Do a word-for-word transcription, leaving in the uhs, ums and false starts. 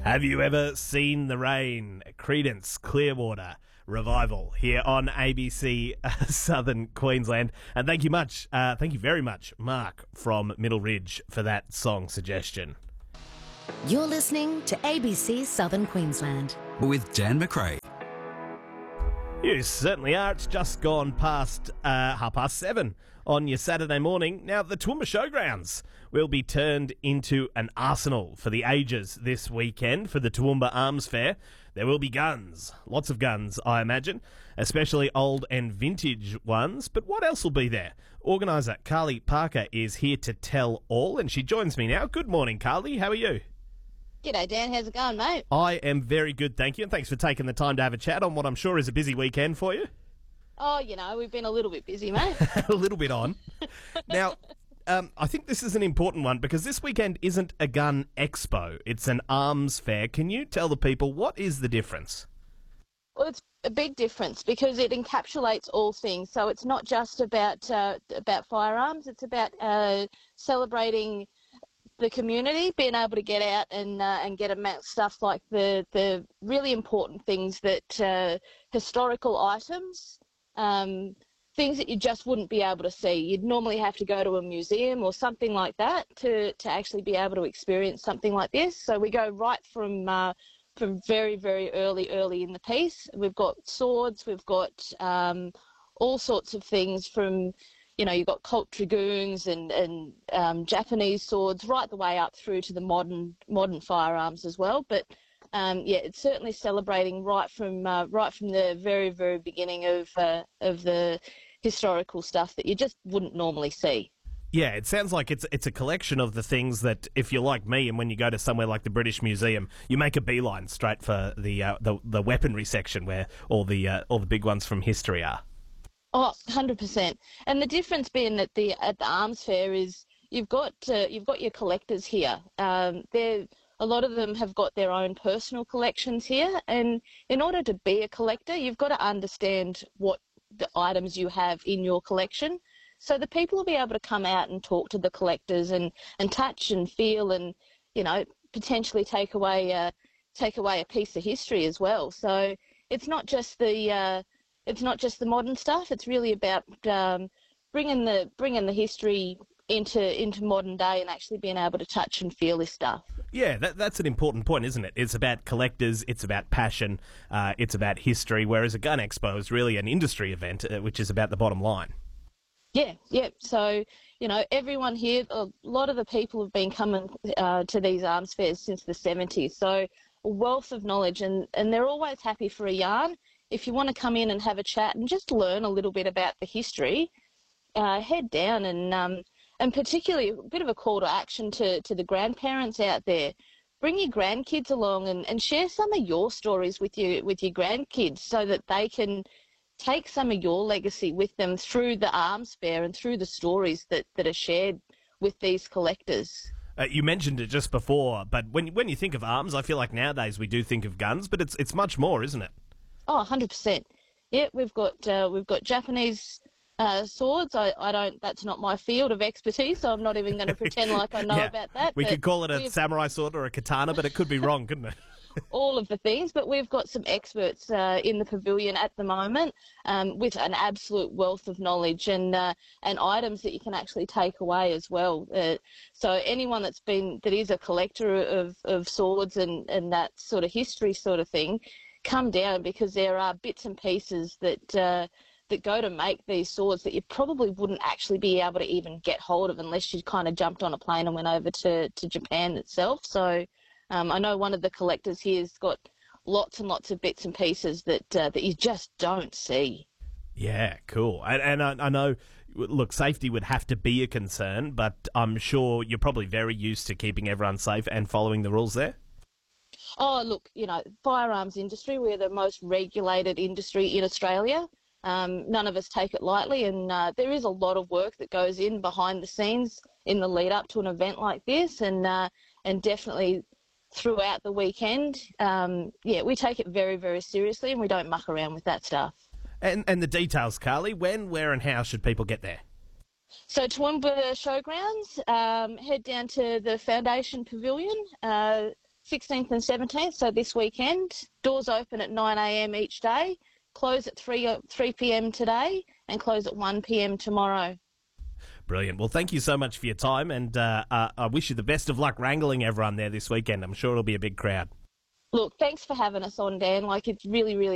Have you ever seen the rain? Creedence Clearwater Revival here on A B C uh, Southern Queensland. And thank you much, uh, thank you very much, Mark from Middle Ridge, for that song suggestion. You're listening to A B C Southern Queensland with Dan McRae. You certainly are. It's just gone past uh, half past seven on your Saturday morning. Now, the Toowoomba Showgrounds will be turned into an arsenal for the ages this weekend for the Toowoomba Arms Fair. There will be guns, lots of guns, I imagine, especially old and vintage ones. But what else will be there? Organiser Carly Parker is here to tell all, and she joins me now. Good morning, Carly. How are you? G'day, Dan. How's it going, mate? I am very good, thank you, and thanks for taking the time to have a chat on what I'm sure is a busy weekend for you. Oh, you know, we've been a little bit busy, mate. A little bit on. Now, um, I think this is an important one because this weekend isn't a gun expo. It's an arms fair. Can you tell the people what is the difference? Well, it's a big difference because it encapsulates all things. So it's not just about uh, about firearms. It's about uh, celebrating the community, being able to get out and uh, and get amongst stuff like the the really important things that uh, historical items, um, things that you just wouldn't be able to see. You'd normally have to go to a museum or something like that to to actually be able to experience something like this. So we go right from uh, from very very early early in the piece. We've got swords, we've got um, all sorts of things from. You know, you've got Colt dragoons and, and um, Japanese swords right the way up through to the modern modern firearms as well. But um, yeah, it's certainly celebrating right from uh, right from the very very beginning of uh, of the historical stuff that you just wouldn't normally see. Yeah, it sounds like it's it's a collection of the things that, if you're like me, and when you go to somewhere like the British Museum, you make a beeline straight for the uh, the, the weaponry section where all the uh, all the big ones from history are. Oh, one hundred percent. And the difference being that the at the arms fair is you've got uh, you've got your collectors here. Um, they're a lot of them have got their own personal collections here, and in order to be a collector, you've got to understand what the items you have in your collection. So the people will be able to come out and talk to the collectors and, and touch and feel and, you know, potentially take away uh, take away a piece of history as well. So it's not just the uh, It's not just the modern stuff. It's really about um, bringing the bringing the history into into modern day and actually being able to touch and feel this stuff. Yeah, that, that's an important point, isn't it? It's about collectors, it's about passion, uh, it's about history, whereas a gun expo is really an industry event, uh, which is about the bottom line. Yeah, yeah. So, you know, everyone here, a lot of the people have been coming uh, to these arms fairs since the seventies. So a wealth of knowledge, and, and they're always happy for a yarn. If you want to come in and have a chat and just learn a little bit about the history, uh, head down and um, and particularly a bit of a call to action to, to the grandparents out there. Bring your grandkids along and, and share some of your stories with you with your grandkids so that they can take some of your legacy with them through the arms fair and through the stories that, that are shared with these collectors. Uh, you mentioned it just before, but when when you think of arms, I feel like nowadays we do think of guns, but it's it's much more, isn't it? Oh, one hundred percent. Yeah, we've got uh, we've got Japanese uh, swords. I, I don't. That's not my field of expertise, so I'm not even going to pretend like I know yeah, about that. We could call it a samurai sword or a katana, but it could be wrong, couldn't it? All of the things, but we've got some experts uh, in the pavilion at the moment um, with an absolute wealth of knowledge and uh, and items that you can actually take away as well. Uh, so anyone that's been that is a collector of, of swords and, and that sort of history sort of thing, come down because there are bits and pieces that uh, that go to make these swords that you probably wouldn't actually be able to even get hold of unless you kind of jumped on a plane and went over to, to Japan itself. So um, I know one of the collectors here has got lots and lots of bits and pieces that uh, that you just don't see. Yeah, cool. And, and I, I know, look, safety would have to be a concern, but I'm sure you're probably very used to keeping everyone safe and following the rules there. Oh, look, you know, firearms industry, we're the most regulated industry in Australia. Um, none of us take it lightly, and uh, there is a lot of work that goes in behind the scenes in the lead up to an event like this, and uh, and definitely throughout the weekend. Um, yeah, we take it very, very seriously, and we don't muck around with that stuff. And and the details, Carly, when, where and how should people get there? So Toowoomba Showgrounds, um, head down to the Foundation Pavilion, uh, sixteenth and seventeenth, so this weekend. Doors open at nine a.m. each day, close at three p.m. today, and close at one p.m. tomorrow. Brilliant. Well, thank you so much for your time, and uh, uh, I wish you the best of luck wrangling everyone there this weekend. I'm sure it'll be a big crowd. Look, thanks for having us on, Dan. Like, it's really, really